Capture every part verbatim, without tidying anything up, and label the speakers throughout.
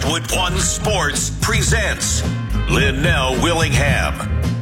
Speaker 1: Westwood One Sports presents Linnell Willingham.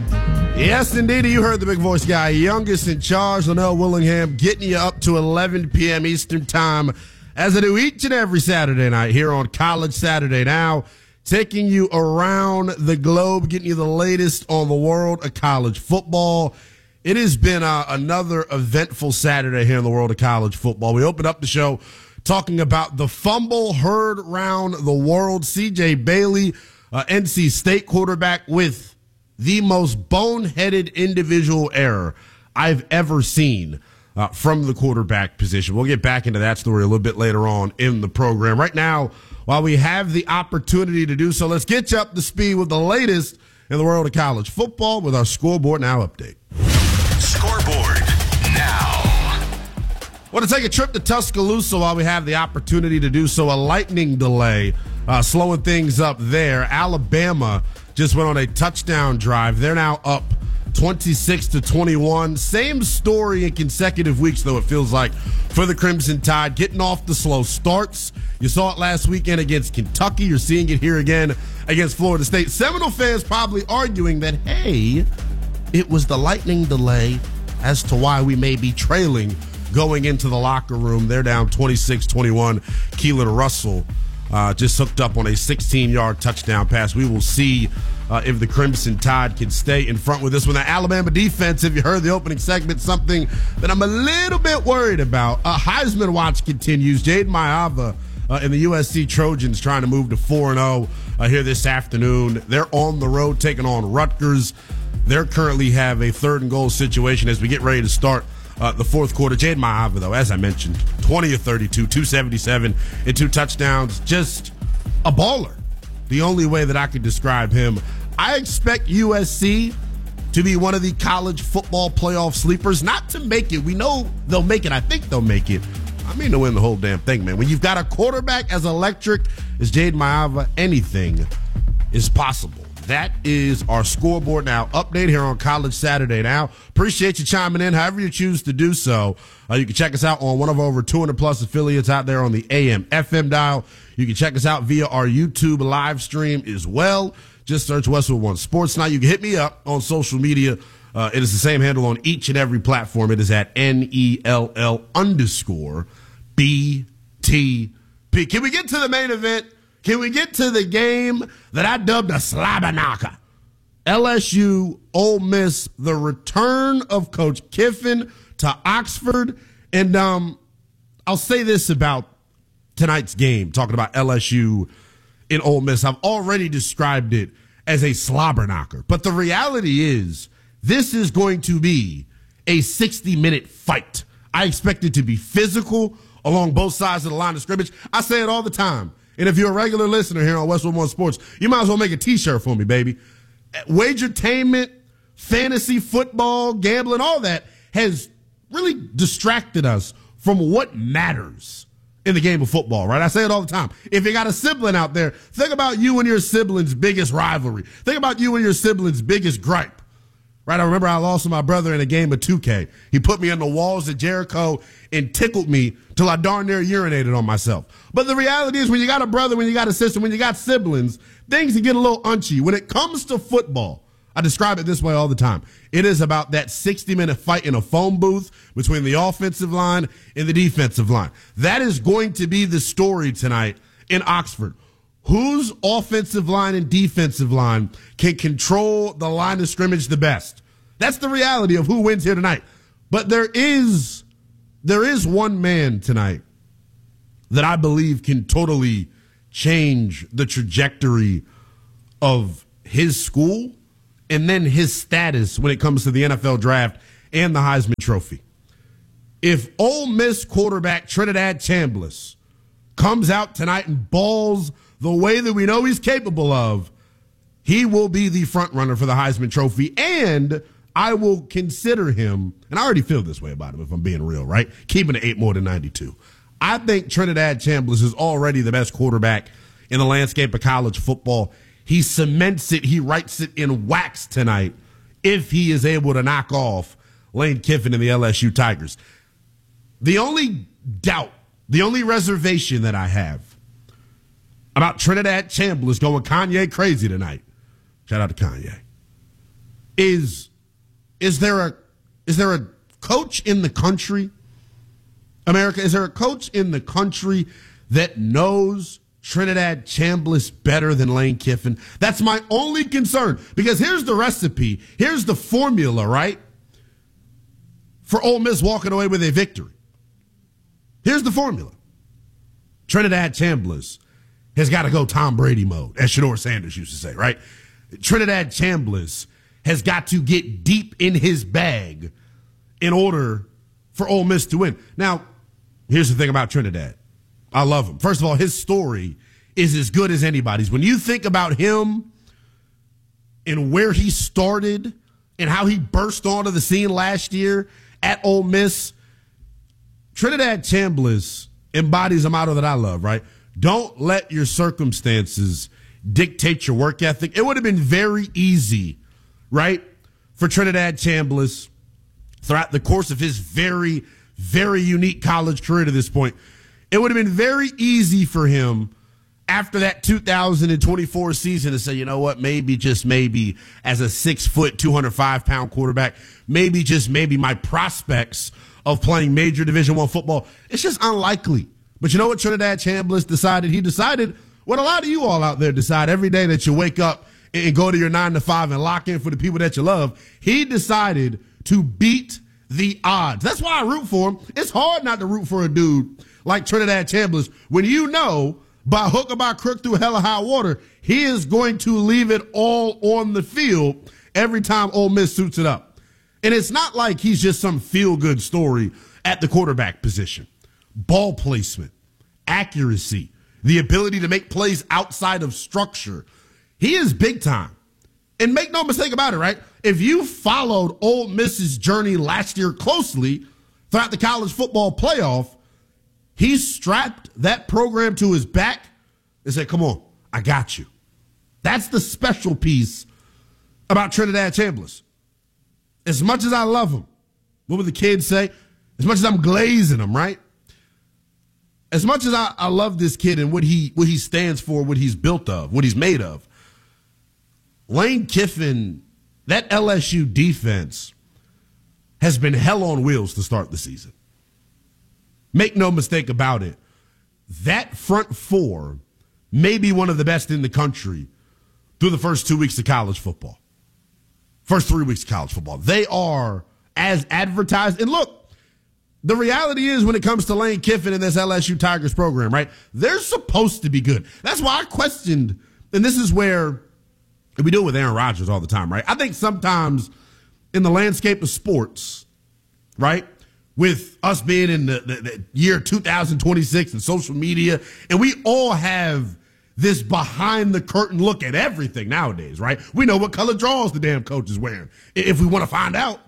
Speaker 2: Yes, indeed. You heard the big voice guy, youngest in charge, Linnell Willingham, getting you up to eleven p.m. Eastern time, as I do each and every Saturday night here on College Saturday Now, taking you around the globe, getting you the latest on the world of college football. It has been uh, another eventful Saturday here in the world of college football. We opened up the show talking about the fumble heard around the world. C J Bailey, uh, N C State quarterback, with the most boneheaded individual error I've ever seen uh, from the quarterback position. We'll get back into that story a little bit later on in the program. Right now, while we have the opportunity to do so, let's get you up to speed with the latest in the world of college football with our Scoreboard Now update.
Speaker 1: Scoreboard Now.
Speaker 2: Want to take a trip to Tuscaloosa while we have the opportunity to do so. A lightning delay uh, slowing things up there. Alabama just went on a touchdown drive. They're now up twenty-six to twenty-one. Same story in consecutive weeks, though, it feels like, for the Crimson Tide. Getting off the slow starts. You saw it last weekend against Kentucky. You're seeing it here again against Florida State. Seminole fans probably arguing that, hey, it was the lightning delay as to why we may be trailing going into the locker room. They're down twenty-six twenty-one. Keelan Russell uh, just hooked up on a sixteen-yard touchdown pass. We will see uh, if the Crimson Tide can stay in front with this one. The Alabama defense, if you heard the opening segment, something that I'm a little bit worried about. Uh, Heisman watch continues. Jaden Maiava uh, and the U S C Trojans trying to move to four and oh uh, here this afternoon. They're on the road taking on Rutgers. They currently have a third and goal situation as we get ready to start uh, the fourth quarter. Jaden Maiava, though, as I mentioned, twenty of thirty-two, two seventy-seven, and two touchdowns. Just a baller. The only way that I could describe him. I expect U S C to be one of the college football playoff sleepers. Not to make it. We know they'll make it. I think they'll make it. I mean to win the whole damn thing, man. When you've got a quarterback as electric as Jaden Maiava, anything is possible. That is our Scoreboard Now update here on College Saturday Now. Appreciate you chiming in, however you choose to do so. Uh, you can check us out on one of our over two hundred plus affiliates out there on the A M F M dial. You can check us out via our YouTube live stream as well. Just search Westwood One Sports Now. You can hit me up on social media. Uh, it is the same handle on each and every platform. It is at N E L L underscore B T P. Can we get to the main event? Can we get to the game that I dubbed a slobber knocker? L S U, Ole Miss, the return of Coach Kiffin to Oxford. And um, I'll say this about tonight's game, talking about L S U in Ole Miss. I've already described it as a slobber knocker. But the reality is, this is going to be a sixty-minute fight. I expect it to be physical along both sides of the line of scrimmage. I say it all the time. And if you're a regular listener here on Westwood One Sports, you might as well make a T-shirt for me, baby. Wagertainment, fantasy football, gambling, all that has really distracted us from what matters in the game of football, right? I say it all the time. If you got a sibling out there, think about you and your sibling's biggest rivalry. Think about you and your sibling's biggest gripe. Right, I remember I lost to my brother in a game of two K. He put me on the walls of Jericho and tickled me till I darn near urinated on myself. But the reality is, when you got a brother, when you got a sister, when you got siblings, things can get a little unchy. When it comes to football, I describe it this way all the time. It is about that sixty-minute fight in a phone booth between the offensive line and the defensive line. That is going to be the story tonight in Oxford. Whose offensive line and defensive line can control the line of scrimmage the best? That's the reality of who wins here tonight. But there is, there is one man tonight that I believe can totally change the trajectory of his school and then his status when it comes to the N F L draft and the Heisman Trophy. If Ole Miss quarterback Trinidad Chambliss comes out tonight and balls the way that we know he's capable of, he will be the front runner for the Heisman Trophy, and I will consider him, and I already feel this way about him if I'm being real, right? Keeping it eight more than ninety-two. I think Trinidad Chambliss is already the best quarterback in the landscape of college football. He cements it, he writes it in wax tonight if he is able to knock off Lane Kiffin and the L S U Tigers. The only doubt, the only reservation that I have, about Trinidad Chambliss going Kanye crazy tonight. Shout out to Kanye. Is is there a is there a coach in the country, America? Is there a coach in the country that knows Trinidad Chambliss better than Lane Kiffin? That's my only concern, because here's the recipe. Here's the formula, right? For Ole Miss walking away with a victory. Here's the formula. Trinidad Chambliss has got to go Tom Brady mode, as Shedeur Sanders used to say, right? Trinidad Chambliss has got to get deep in his bag in order for Ole Miss to win. Now, here's the thing about Trinidad. I love him. First of all, his story is as good as anybody's. When you think about him and where he started and how he burst onto the scene last year at Ole Miss, Trinidad Chambliss embodies a motto that I love, right? Don't let your circumstances dictate your work ethic. It would have been very easy, right, for Trinidad Chambliss throughout the course of his very, very unique college career to this point. It would have been very easy for him after that two thousand twenty-four season to say, you know what, maybe, just maybe, as a six-foot, two hundred five pound quarterback, maybe, just maybe, my prospects of playing major Division I football, it's just unlikely. But you know what Trinidad Chambliss decided? He decided what a lot of you all out there decide every day that you wake up and go to your nine to five and lock in for the people that you love. He decided to beat the odds. That's why I root for him. It's hard not to root for a dude like Trinidad Chambliss when you know by hook or by crook through hell or high water, he is going to leave it all on the field every time Ole Miss suits it up. And it's not like he's just some feel-good story at the quarterback position. Ball placement, accuracy, the ability to make plays outside of structure. He is big time. And make no mistake about it, right? If you followed Ole Miss's journey last year closely throughout the college football playoff, he strapped that program to his back and said, come on, I got you. That's the special piece about Trinidad Chambliss. As much as I love him, what would the kids say? As much as I'm glazing him, right? As much as I, I love this kid and what he what he stands for, what he's built of, what he's made of, Lane Kiffin, that L S U defense has been hell on wheels to start the season. Make no mistake about it. That front four may be one of the best in the country through the first two weeks of college football. First three weeks of college football. They are as advertised. And look, the reality is when it comes to Lane Kiffin and this L S U Tigers program, right, they're supposed to be good. That's why I questioned, and this is where we do it with Aaron Rodgers all the time, right? I think sometimes in the landscape of sports, right, with us being in the, the, the year two thousand twenty-six and social media, and we all have this behind-the-curtain look at everything nowadays, right? We know what color drawers the damn coach is wearing, if we want to find out.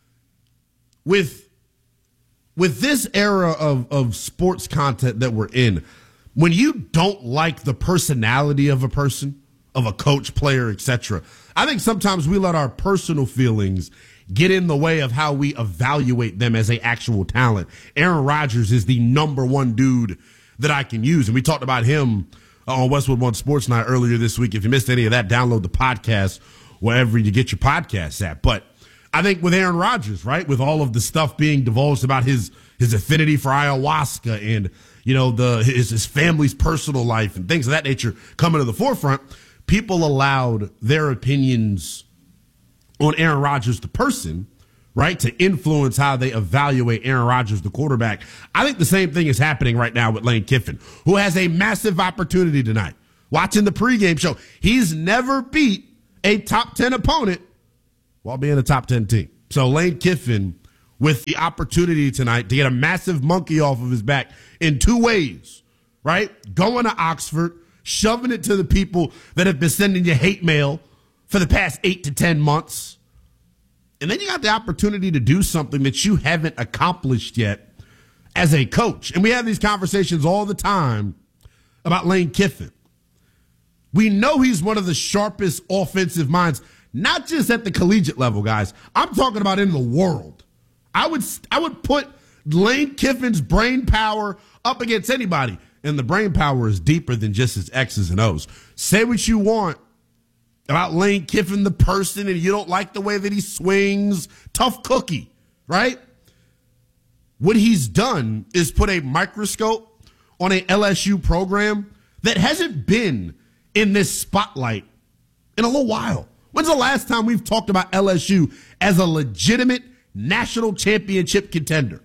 Speaker 2: With With this era of, of sports content that we're in, when you don't like the personality of a person, of a coach, player, et cetera, I think sometimes we let our personal feelings get in the way of how we evaluate them as a actual talent. Aaron Rodgers is the number one dude that I can use. And we talked about him on Westwood One Sports Night earlier this week. If you missed any of that, download the podcast wherever you get your podcasts at. But I think with Aaron Rodgers, right, with all of the stuff being divulged about his his affinity for ayahuasca and, you know, the his, his family's personal life and things of that nature coming to the forefront, people allowed their opinions on Aaron Rodgers, the person, right, to influence how they evaluate Aaron Rodgers, the quarterback. I think the same thing is happening right now with Lane Kiffin, who has a massive opportunity tonight. Watching the pregame show, he's never beat a top ten opponent while being a top ten team. So Lane Kiffin with the opportunity tonight to get a massive monkey off of his back in two ways, right? Going to Oxford, shoving it to the people that have been sending you hate mail for the past eight to ten months. And then you got the opportunity to do something that you haven't accomplished yet as a coach. And we have these conversations all the time about Lane Kiffin. We know he's one of the sharpest offensive minds, not just at the collegiate level, guys. I'm talking about in the world. I would I would put Lane Kiffin's brain power up against anybody. and the brain power is deeper than just his X's and O's. Say what you want about Lane Kiffin, the person, and you don't like the way that he swings. Tough cookie, right? What he's done is put a microscope on a L S U program that hasn't been in this spotlight in a little while. When's the last time we've talked about L S U as a legitimate national championship contender?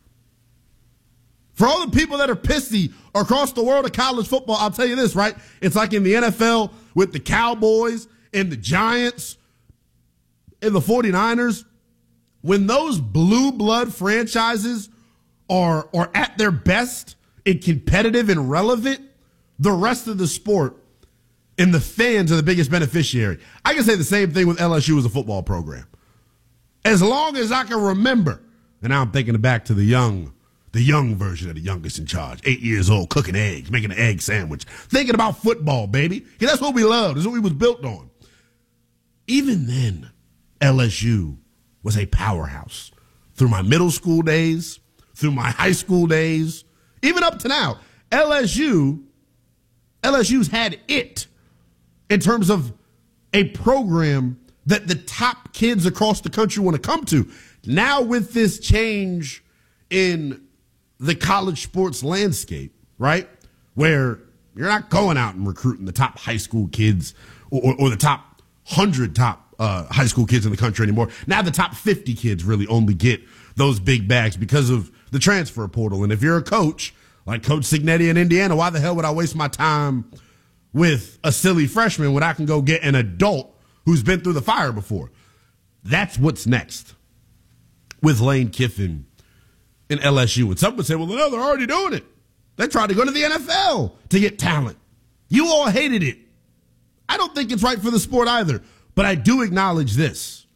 Speaker 2: For all the people that are pissy across the world of college football, I'll tell you this, right? It's like in the N F L with the Cowboys and the Giants and the forty-niners. When those blue blood franchises are, are at their best and competitive and relevant, the rest of the sport and the fans are the biggest beneficiary. I can say the same thing with L S U as a football program. As long as I can remember, and now I'm thinking back to the young, the young version of the youngest in charge, eight years old, cooking eggs, making an egg sandwich, thinking about football, baby. Because that's what we love. That's what we was built on. Even then, L S U was a powerhouse. Through my middle school days, through my high school days, even up to now, L S U, L S U's had it in terms of a program that the top kids across the country want to come to. Now with this change in the college sports landscape, right, where you're not going out and recruiting the top high school kids or, or, or the top one hundred top uh, high school kids in the country anymore. Now the top fifty kids really only get those big bags because of the transfer portal. And if you're a coach like Coach Cignetti in Indiana, why the hell would I waste my time with a silly freshman when I can go get an adult who's been through the fire before? That's what's next with Lane Kiffin in L S U. And some would say, well, no, they're already doing it. They tried to go to the N F L to get talent. You all hated it. I don't think it's right for the sport either, but I do acknowledge this.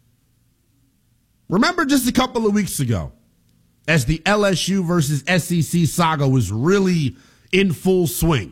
Speaker 2: Remember just a couple of weeks ago, as the L S U versus S E C saga was really in full swing,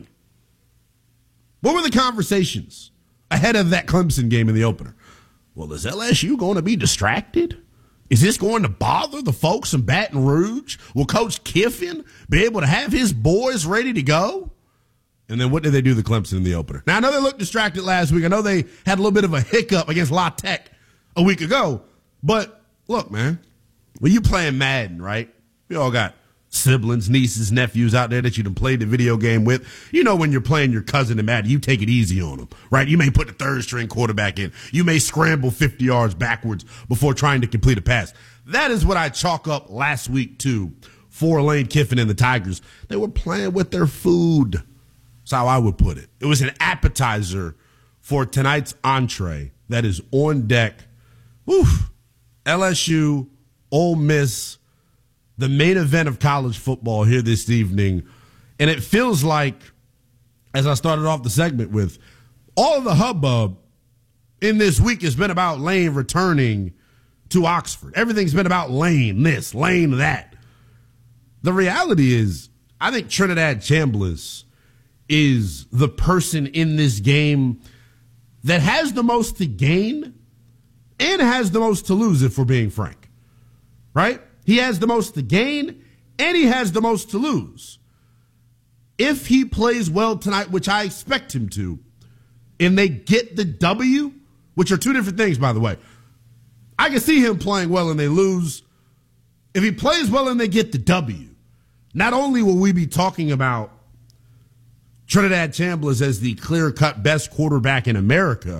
Speaker 2: what were the conversations ahead of that Clemson game in the opener? Well, is L S U going to be distracted? Is this going to bother the folks in Baton Rouge? Will Coach Kiffin be able to have his boys ready to go? And then what did they do to Clemson in the opener? Now, I know they looked distracted last week. I know they had a little bit of a hiccup against La Tech a week ago. But look, man, when you playing Madden, right, we all got siblings, nieces, nephews out there that you done played the video game with. You know when you're playing your cousin in Madden, you take it easy on them, right? You may put the third-string quarterback in. You may scramble fifty yards backwards before trying to complete a pass. That is what I chalk up last week, too, for Lane Kiffin and the Tigers. They were playing with their food. That's how I would put it. It was an appetizer for tonight's entree that is on deck. Oof. L S U, Ole Miss, the main event of college football here this evening. And it feels like, as I started off the segment with, all of the hubbub in this week has been about Lane returning to Oxford. Everything's been about Lane this, Lane that. The reality is, I think Trinidad Chambliss is the person in this game that has the most to gain and has the most to lose, if we're being frank. Right? He has the most to gain, and he has the most to lose. If he plays well tonight, which I expect him to, and they get the W, which are two different things, by the way. I can see him playing well and they lose. If he plays well and they get the W, not only will we be talking about Trinidad Chambliss as the clear-cut best quarterback in America,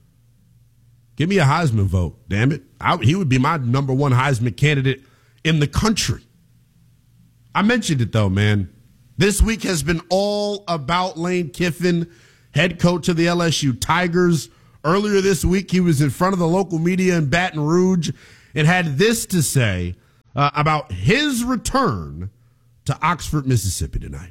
Speaker 2: give me a Heisman vote, damn it. I, he would be my number one Heisman candidate in the country. I mentioned it, though, man. This week has been all about Lane Kiffin, head coach of the L S U Tigers. Earlier this week, he was in front of the local media in Baton Rouge and had this to say uh, about his return to Oxford, Mississippi tonight.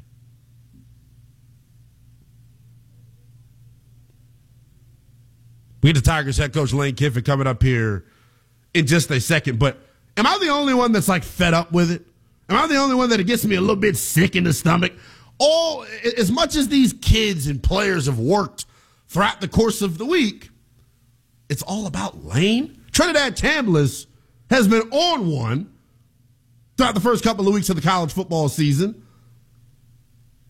Speaker 2: We get the Tigers head coach Lane Kiffin coming up here in just a second. But am I the only one that's like fed up with it? Am I the only one that it gets me a little bit sick in the stomach? All as much as these kids and players have worked throughout the course of the week, it's all about Lane. Trinidad Chambliss has been on one throughout the first couple of weeks of the college football season.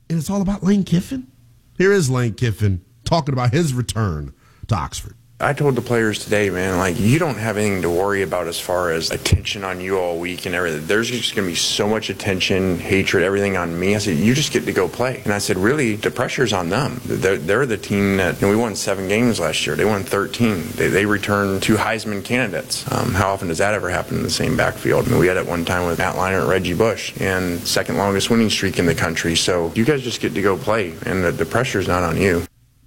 Speaker 2: and it's all about Lane Kiffin? Here is Lane Kiffin talking about his return to Oxford.
Speaker 3: I told the players today, man, like, you don't have anything to worry about as far as attention on you all week and everything. There's just going to be so much attention, hatred, everything on me. I said, you just get to go play. And I said, really, the pressure's on them. They're, they're the team that, you know, we won seven games last year. They won thirteen. They, they returned two Heisman candidates. Um, how often does that ever happen in the same backfield? I mean, we had it one time with Matt Leinart and Reggie Bush, and second longest winning streak in the country. So you guys just get to go play, and the, the pressure's not on you.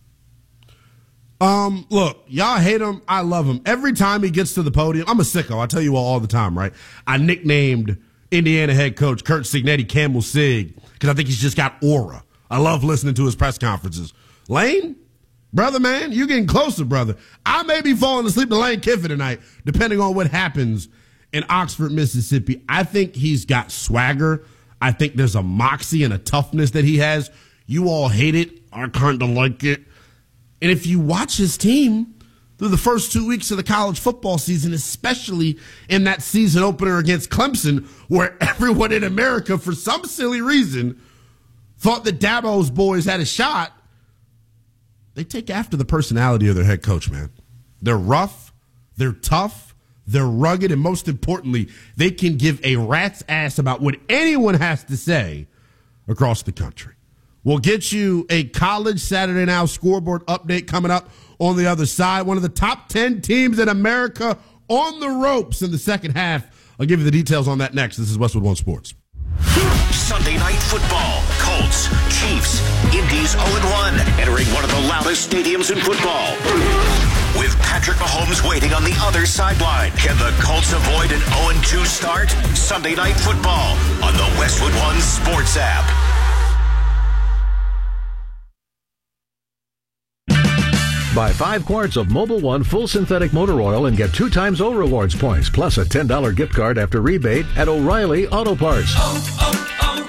Speaker 2: Um, look, y'all hate him. I love him. Every time he gets to the podium, I'm a sicko. I tell you all all the time, right? I nicknamed Indiana head coach Curt Cignetti Camel Sig because I think he's just got aura. I love listening to his press conferences. Lane, brother, man, you getting closer, brother. I may be falling asleep to Lane Kiffin tonight, depending on what happens in Oxford, Mississippi. I think he's got swagger. I think there's a moxie and a toughness that he has. You all hate it. I kind of like it. And if you watch his team through the first two weeks of the college football season, especially in that season opener against Clemson, where everyone in America, for some silly reason, thought that Dabo's boys had a shot, they take after the personality of their head coach, man. They're rough, they're tough, they're rugged, and most importantly, they can give a rat's ass about what anyone has to say across the country. We'll get you a College Saturday Now scoreboard update coming up on the other side. One of the top ten teams in America on the ropes in the second half. I'll give you the details on that next. This is Westwood One Sports.
Speaker 1: Sunday Night Football. Colts, Chiefs, Indy's oh and one, entering one of the loudest stadiums in football. With Patrick Mahomes waiting on the other sideline, can the Colts avoid an oh and two start? Sunday Night Football on the Westwood One Sports app.
Speaker 4: Buy five quarts of Mobil One full synthetic motor oil and get two times O Rewards points, plus a ten dollars gift card after rebate at O'Reilly Auto Parts.
Speaker 5: Oh,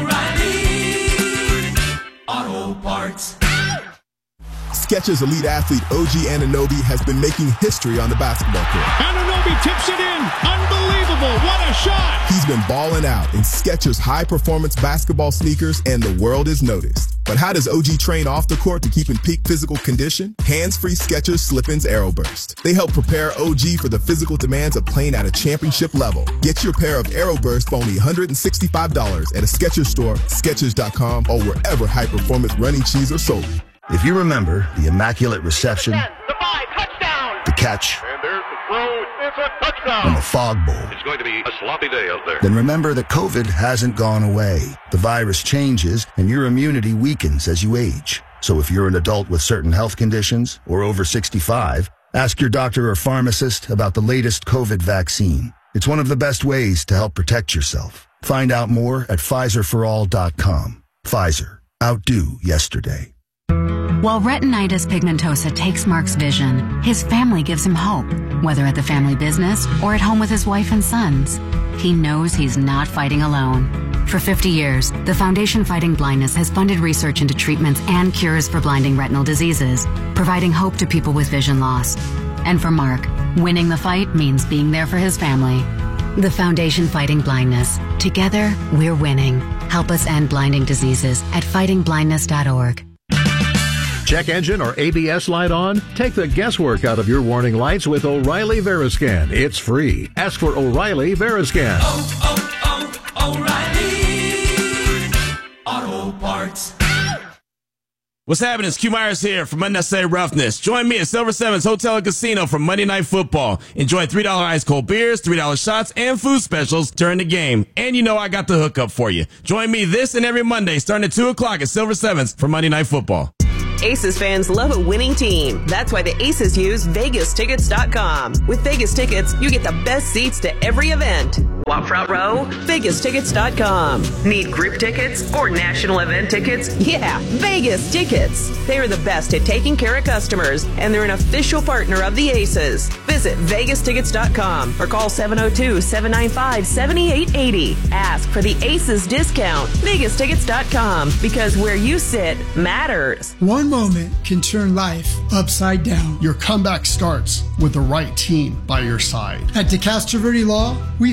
Speaker 5: oh, oh, O'Reilly Auto Parts.
Speaker 6: Skechers elite athlete O G Anunoby has been making history on the basketball court.
Speaker 7: Anunoby tips it in. Unbelievable. What a shot.
Speaker 6: He's been balling out in Skechers high-performance basketball sneakers, and the world has noticed. But how does O G train off the court to keep in peak physical condition? Hands-free Skechers Slip-ins Aeroburst. They help prepare O G for the physical demands of playing at a championship level. Get your pair of Aeroburst for only one hundred sixty-five dollars at a Skechers store, Skechers dot com, or wherever high-performance running shoes are sold.
Speaker 8: If you remember the immaculate reception,
Speaker 9: the five, touchdown,
Speaker 8: the catch,
Speaker 9: and there's the throw, it's a touchdown,
Speaker 8: and the fog bowl,
Speaker 9: it's going to be a sloppy day out there.
Speaker 8: Then remember that COVID hasn't gone away. The virus changes, and your immunity weakens as you age. So if you're an adult with certain health conditions or over sixty-five, ask your doctor or pharmacist about the latest COVID vaccine. It's one of the best ways to help protect yourself. Find out more at Pfizer for all dot com. Pfizer. Outdo yesterday.
Speaker 10: While retinitis pigmentosa takes Mark's vision, his family gives him hope, whether at the family business or at home with his wife and sons. He knows he's not fighting alone. For fifty years, the Foundation Fighting Blindness has funded research into treatments and cures for blinding retinal diseases, providing hope to people with vision loss. And for Mark, winning the fight means being there for his family. The Foundation Fighting Blindness. Together, we're winning. Help us end blinding diseases at fighting blindness dot org.
Speaker 4: Check engine or A B S light on? Take the guesswork out of your warning lights with O'Reilly Veriscan. It's free. Ask for O'Reilly Veriscan.
Speaker 5: Oh, oh, oh, O'Reilly Auto Parts.
Speaker 11: What's happening? It's Q Myers here from Unnecessary Roughness. Join me at Silver Sevens Hotel and Casino for Monday Night Football. Enjoy three dollars ice cold beers, three dollars shots, and food specials during the game. And you know I got the hookup for you. Join me this and every Monday starting at two o'clock at Silver Sevens for Monday Night Football.
Speaker 12: Aces fans love a winning team. That's why the Aces use Vegas Tickets dot com. With Vegas Tickets, you get the best seats to every event. Want front row? Vegas Tickets dot com. Need group tickets or national event tickets? Yeah, Vegas Tickets. They are the best at taking care of customers, and they're an official partner of the Aces. Visit Vegas Tickets dot com or call seven oh two, seven nine five, seven eight eight oh. Ask for the Aces discount. Vegas Tickets dot com, because where you sit matters.
Speaker 13: One moment can turn life upside down. Your comeback starts with the right team by your side. At DeCastro Verde Law, we've spent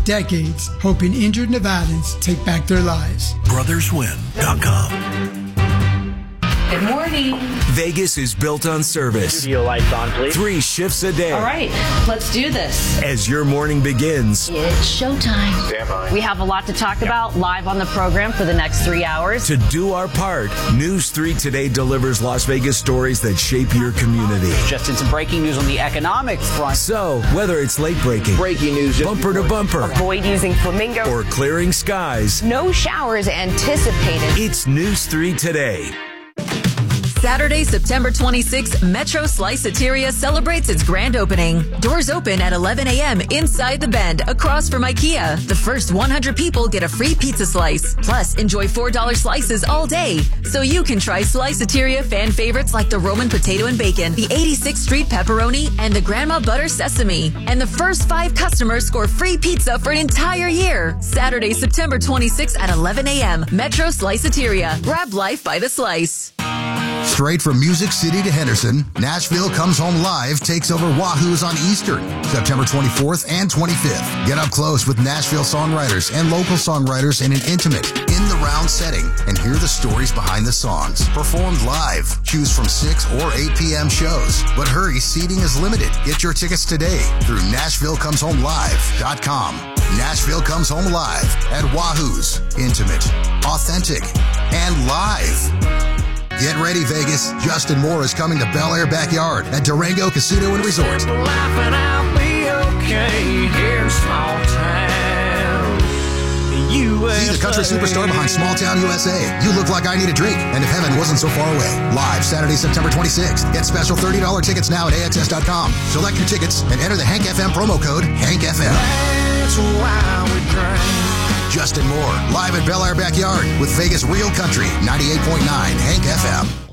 Speaker 13: decades, helping injured Nevadans take back their lives.
Speaker 14: brothers win dot com.
Speaker 15: Good morning.
Speaker 16: Vegas is built on service.
Speaker 17: Studio lights on, please.
Speaker 16: Three shifts a day.
Speaker 15: All right, let's do this.
Speaker 16: As your morning begins,
Speaker 15: it's showtime.
Speaker 16: Stand by.
Speaker 15: We have a lot to talk about live on the program for the next three hours.
Speaker 16: To do our part, News three Today delivers Las Vegas stories that shape your community.
Speaker 17: Just in some breaking news on the economic front.
Speaker 16: So, whether it's late breaking,
Speaker 17: breaking news,
Speaker 16: bumper to bumper,
Speaker 18: avoid using flamingo,
Speaker 16: or clearing skies,
Speaker 18: no showers anticipated.
Speaker 16: It's News three Today.
Speaker 19: Saturday, September twenty-sixth, Metro Sliceateria celebrates its grand opening. Doors open at eleven a.m. inside the Bend, across from IKEA. The first one hundred people get a free pizza slice. Plus, enjoy four dollar slices all day. So you can try Sliceateria fan favorites like the Roman potato and bacon, the eighty-sixth Street pepperoni, and the Grandma Butter sesame. And the first five customers score free pizza for an entire year. Saturday, September twenty-sixth at eleven a.m. Metro Sliceateria. Grab life by the slice.
Speaker 20: Straight from Music City to Henderson, Nashville Comes Home Live takes over Wahoo's on Eastern, September twenty-fourth and twenty-fifth. Get up close with Nashville songwriters and local songwriters in an intimate, in-the-round setting and hear the stories behind the songs. Performed live. Choose from six or eight p.m. shows. But hurry, seating is limited. Get your tickets today through Nashville Comes Home Live dot com. Nashville Comes Home Live at Wahoo's. Intimate, authentic, and live. Get ready, Vegas. Justin Moore is coming to Bel Air Backyard at Durango Casino and Resort.
Speaker 5: See
Speaker 20: the country superstar behind Small Town U S A. You look like I need a drink, and if heaven wasn't so far away. Live Saturday, September twenty-sixth. Get special thirty dollar tickets now at A X S dot com. Select your tickets and enter the Hank F M promo code Hank F M.
Speaker 5: That's why we drink.
Speaker 20: Justin Moore, live at Bel Air Backyard with Vegas Real Country, ninety-eight point nine Hank F M.